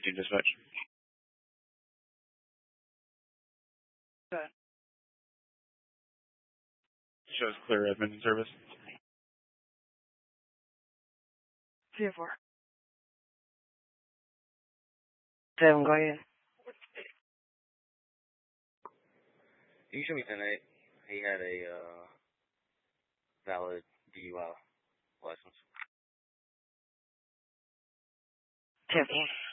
15 dispatch. Good. Shows clear admin in service. 3-4. 7, go ahead. Can you show me tonight? He had a valid DUI license. 10-4.